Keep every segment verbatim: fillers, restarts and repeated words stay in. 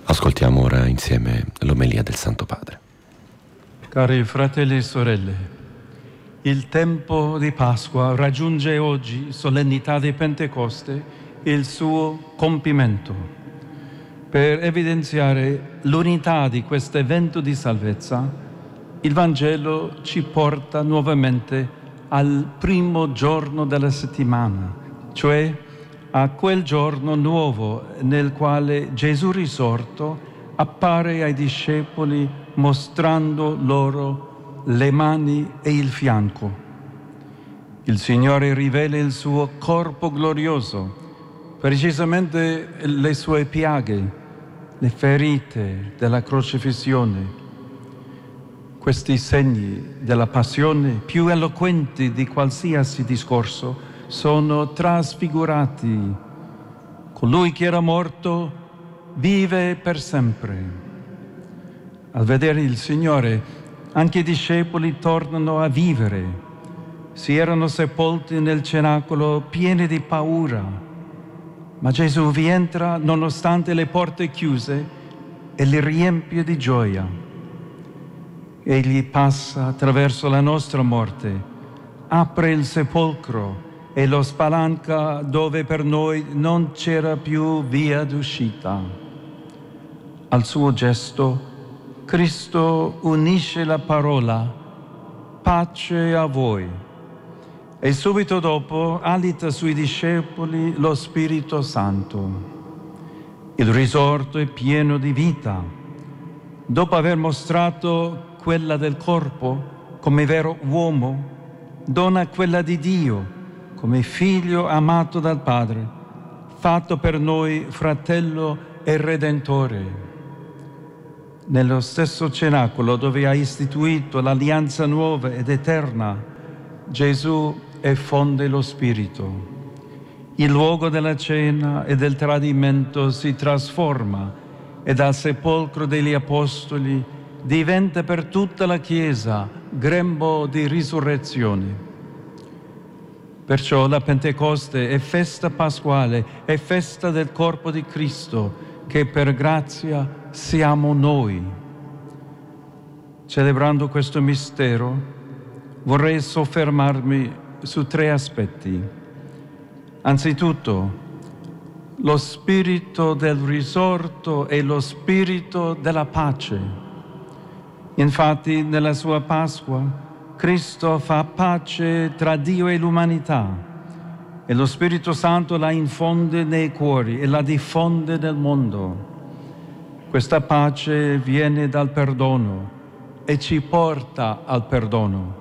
Ascoltiamo ora insieme l'omelia del Santo Padre. Cari fratelli e sorelle, il tempo di Pasqua raggiunge oggi, solennità di Pentecoste, il suo compimento. Per evidenziare l'unità di questo evento di salvezza, il Vangelo ci porta nuovamente al primo giorno della settimana, cioè a quel giorno nuovo nel quale Gesù risorto appare ai discepoli mostrando loro le mani e il fianco. Il Signore rivela il suo corpo glorioso, precisamente le sue piaghe, le ferite della crocifissione. Questi segni della passione, più eloquenti di qualsiasi discorso, sono trasfigurati. Colui che era morto vive per sempre. Al vedere il Signore, anche i discepoli tornano a vivere. Si erano sepolti nel cenacolo pieni di paura, ma Gesù vi entra nonostante le porte chiuse e li riempie di gioia. Egli passa attraverso la nostra morte, apre il sepolcro e lo spalanca dove per noi non c'era più via d'uscita. Al suo gesto, Cristo unisce la parola pace a voi e subito dopo alita sui discepoli lo Spirito Santo. Il risorto è pieno di vita. Dopo aver mostrato quella del corpo come vero uomo, dona quella di Dio come figlio amato dal Padre, fatto per noi fratello e redentore. Nello stesso cenacolo dove ha istituito l'alleanza nuova ed eterna, Gesù effonde lo Spirito. Il luogo della cena e del tradimento si trasforma e dal sepolcro degli Apostoli diventa per tutta la Chiesa grembo di risurrezione. Perciò la Pentecoste è festa pasquale, è festa del corpo di Cristo, che per grazia siamo noi. Celebrando questo mistero, vorrei soffermarmi su tre aspetti. Anzitutto, lo spirito del risorto e lo spirito della pace. Infatti, nella sua Pasqua, Cristo fa pace tra Dio e l'umanità e lo Spirito Santo la infonde nei cuori e la diffonde nel mondo. Questa pace viene dal perdono e ci porta al perdono.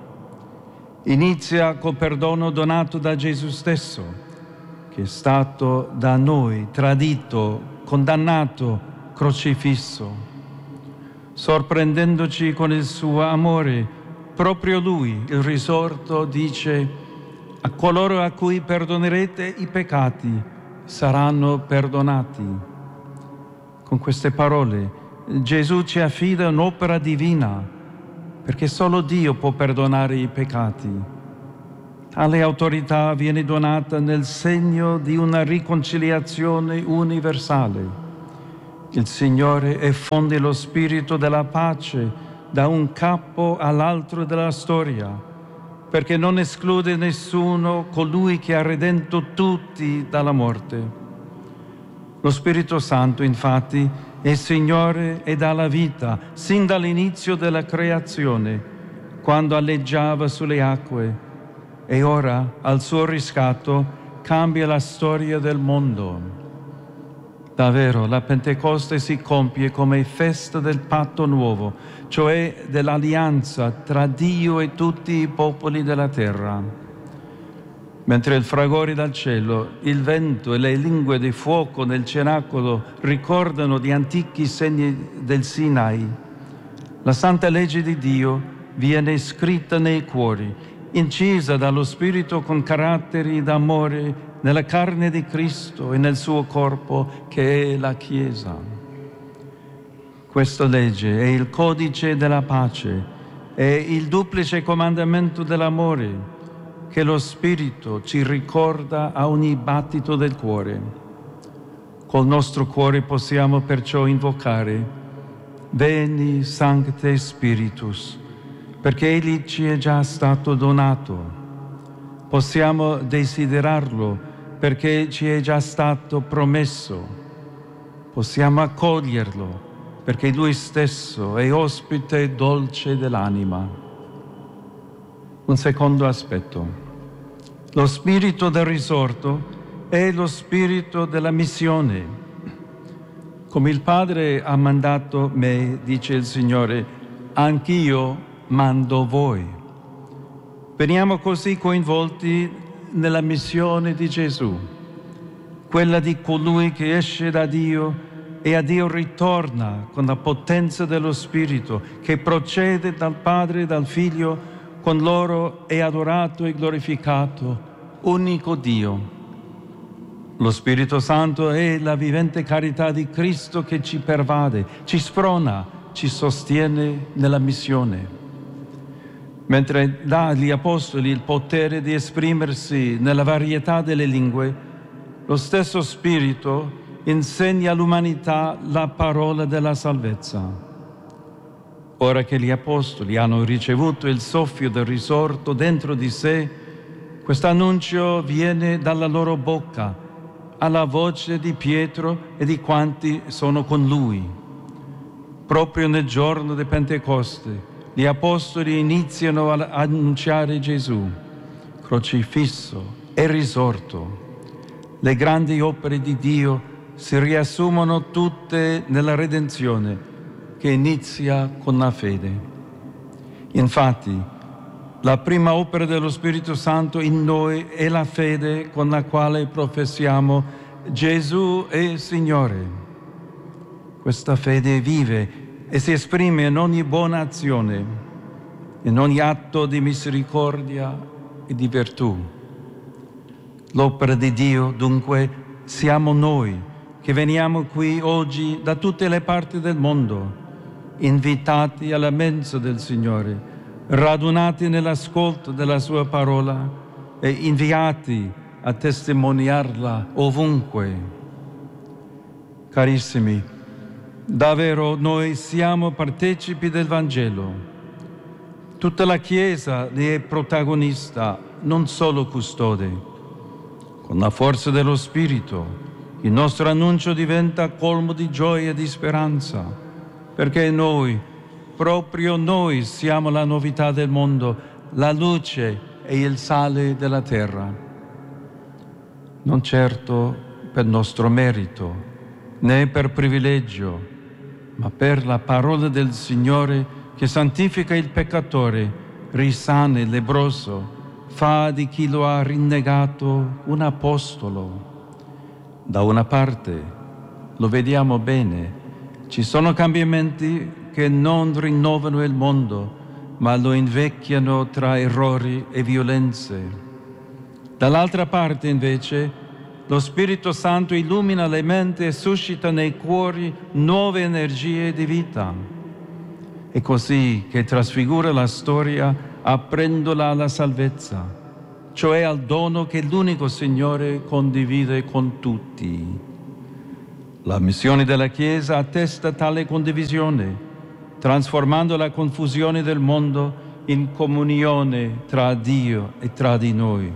Inizia col perdono donato da Gesù stesso, che è stato da noi tradito, condannato, crocifisso. Sorprendendoci con il suo amore, proprio Lui, il risorto, dice: a coloro a cui perdonerete i peccati saranno perdonati. Con queste parole Gesù ci affida un'opera divina, perché solo Dio può perdonare i peccati. Tale autorità viene donata nel segno di una riconciliazione universale. Il Signore effonde lo spirito della pace da un capo all'altro della storia, perché non esclude nessuno colui che ha redento tutti dalla morte. Lo Spirito Santo, infatti, è Signore e dà la vita, sin dall'inizio della creazione, quando alleggiava sulle acque, e ora, al suo riscatto, cambia la storia del mondo. Davvero, la Pentecoste si compie come festa del patto nuovo, cioè dell'alleanza tra Dio e tutti i popoli della terra. Mentre il fragore dal cielo, il vento e le lingue di fuoco nel cenacolo ricordano di antichi segni del Sinai, la santa legge di Dio viene scritta nei cuori, incisa dallo Spirito con caratteri d'amore nella carne di Cristo e nel suo corpo che è la Chiesa. Questa legge è il codice della pace, è il duplice comandamento dell'amore che lo Spirito ci ricorda a ogni battito del cuore. Col nostro cuore possiamo perciò invocare Veni Sancte Spiritus, perché Egli ci è già stato donato. Possiamo desiderarlo perché ci è già stato promesso. Possiamo accoglierlo perché Lui stesso è ospite dolce dell'anima. Un secondo aspetto. Lo spirito del risorto è lo spirito della missione. Come il Padre ha mandato me, dice il Signore, anch'io mando voi. Veniamo così coinvolti nella missione di Gesù, quella di colui che esce da Dio e a Dio ritorna con la potenza dello Spirito, che procede dal Padre e dal Figlio, con loro è adorato e glorificato, unico Dio. Lo Spirito Santo è la vivente carità di Cristo che ci pervade, ci sprona, ci sostiene nella missione. Mentre dà agli Apostoli il potere di esprimersi nella varietà delle lingue, lo stesso Spirito insegna all'umanità la parola della salvezza. Ora che gli Apostoli hanno ricevuto il soffio del risorto dentro di sé, questo annuncio viene dalla loro bocca, alla voce di Pietro e di quanti sono con lui. Proprio nel giorno di Pentecoste, gli Apostoli iniziano ad annunciare Gesù, crocifisso e risorto. Le grandi opere di Dio si riassumono tutte nella redenzione, che inizia con la fede. Infatti, la prima opera dello Spirito Santo in noi è la fede con la quale professiamo Gesù è Signore. Questa fede vive e si esprime in ogni buona azione, in ogni atto di misericordia e di virtù. L'opera di Dio, dunque, siamo noi che veniamo qui oggi da tutte le parti del mondo, invitati alla mensa del Signore, radunati nell'ascolto della Sua parola e inviati a testimoniarla ovunque. Carissimi, davvero noi siamo partecipi del Vangelo. Tutta la Chiesa ne è protagonista, non solo custode. Con la forza dello Spirito, il nostro annuncio diventa colmo di gioia e di speranza, perché noi, proprio noi, siamo la novità del mondo, la luce e il sale della terra. Non certo per nostro merito, né per privilegio, ma per la parola del Signore che santifica il peccatore, risana il lebbroso, fa di chi lo ha rinnegato un apostolo. Da una parte, lo vediamo bene, ci sono cambiamenti che non rinnovano il mondo, ma lo invecchiano tra errori e violenze. Dall'altra parte, invece, lo Spirito Santo illumina le menti e suscita nei cuori nuove energie di vita. È così che trasfigura la storia aprendola alla salvezza, cioè al dono che l'unico Signore condivide con tutti. La missione della Chiesa attesta tale condivisione, trasformando la confusione del mondo in comunione tra Dio e tra di noi.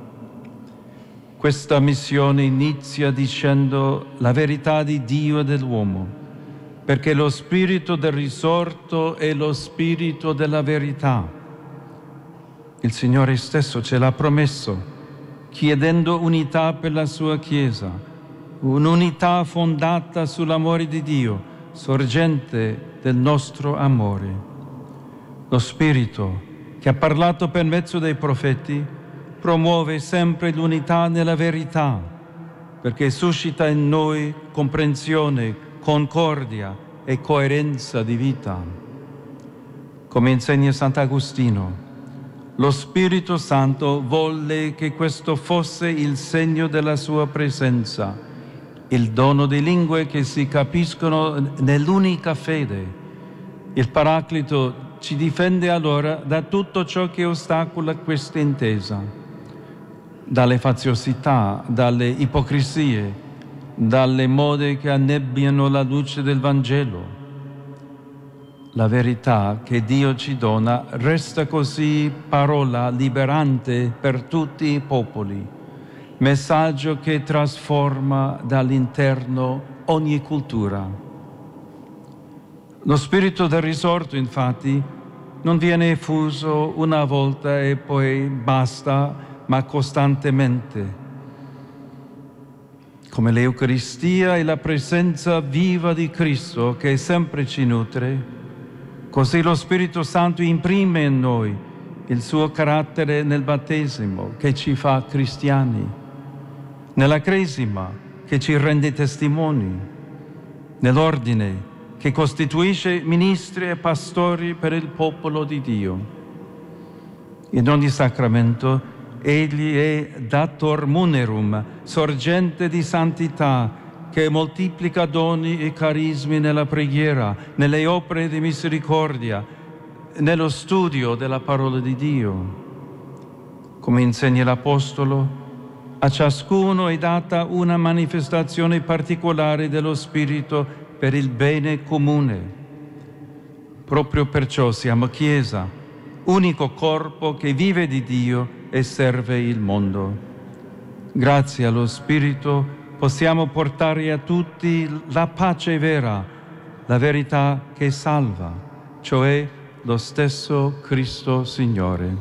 Questa missione inizia dicendo la verità di Dio e dell'uomo, perché lo spirito del risorto è lo spirito della verità. Il Signore stesso ce l'ha promesso, chiedendo unità per la sua Chiesa, un'unità fondata sull'amore di Dio, sorgente del nostro amore. Lo Spirito, che ha parlato per mezzo dei profeti, promuove sempre l'unità nella verità, perché suscita in noi comprensione, concordia e coerenza di vita. Come insegna Sant'Agostino, lo Spirito Santo volle che questo fosse il segno della sua presenza, il dono di lingue che si capiscono nell'unica fede. Il Paraclito ci difende allora da tutto ciò che ostacola questa intesa, dalle faziosità, dalle ipocrisie, dalle mode che annebbiano la luce del Vangelo. La verità che Dio ci dona resta così parola liberante per tutti i popoli, messaggio che trasforma dall'interno ogni cultura. Lo spirito del risorto, infatti, non viene effuso una volta e poi basta, ma costantemente. Come l'Eucaristia e la presenza viva di Cristo che sempre ci nutre, così lo Spirito Santo imprime in noi il suo carattere nel battesimo che ci fa cristiani, nella cresima che ci rende testimoni, nell'ordine che costituisce ministri e pastori per il popolo di Dio. In ogni sacramento Egli è dator munerum, sorgente di santità, che moltiplica doni e carismi nella preghiera, nelle opere di misericordia, nello studio della parola di Dio. Come insegna l'Apostolo, a ciascuno è data una manifestazione particolare dello Spirito per il bene comune. Proprio perciò siamo Chiesa, unico corpo che vive di Dio e serve il mondo. Grazie allo Spirito possiamo portare a tutti la pace vera, la verità che salva, cioè lo stesso Cristo Signore.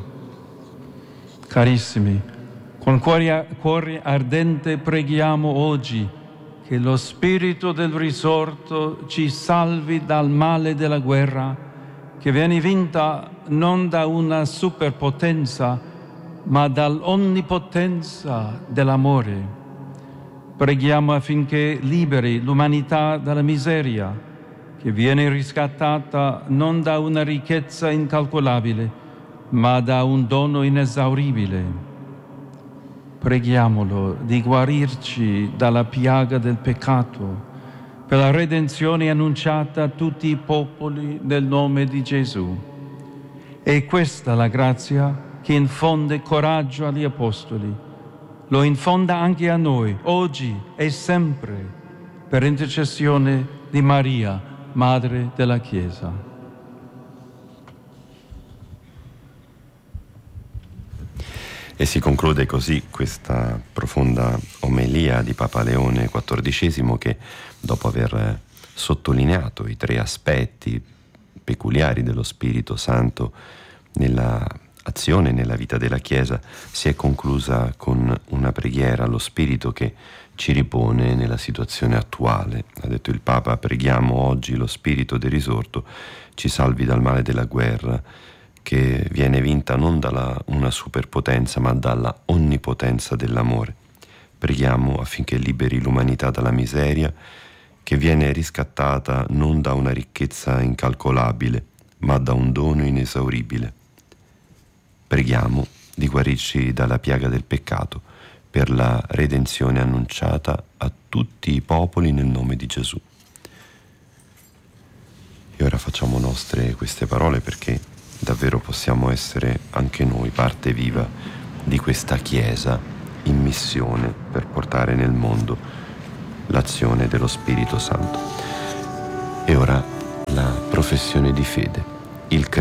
Carissimi, con cuore, cuore ardente preghiamo oggi che lo Spirito del risorto ci salvi dal male della guerra, che viene vinta non da una superpotenza, ma dall'onnipotenza dell'amore. Preghiamo affinché liberi l'umanità dalla miseria, che viene riscattata non da una ricchezza incalcolabile, ma da un dono inesauribile. Preghiamolo di guarirci dalla piaga del peccato, per la redenzione annunciata a tutti i popoli nel nome di Gesù. È questa la grazia che infonde coraggio agli Apostoli. Lo infonda anche a noi, oggi e sempre, per intercessione di Maria, Madre della Chiesa. E si conclude così questa profonda omelia di Papa Leone quattordicesimo, che dopo aver sottolineato i tre aspetti peculiari dello Spirito Santo nella azione nella vita della Chiesa, si è conclusa con una preghiera allo Spirito che ci ripone nella situazione attuale. Ha detto il Papa: preghiamo oggi lo Spirito del risorto ci salvi dal male della guerra, che viene vinta non dalla una superpotenza ma dalla onnipotenza dell'amore. Preghiamo affinché liberi l'umanità dalla miseria, che viene riscattata non da una ricchezza incalcolabile ma da un dono inesauribile. Preghiamo di guarirci dalla piaga del peccato per la redenzione annunciata a tutti i popoli nel nome di Gesù. E ora facciamo nostre queste parole, perché davvero possiamo essere anche noi parte viva di questa Chiesa in missione per portare nel mondo l'azione dello Spirito Santo. E ora la professione di fede. Il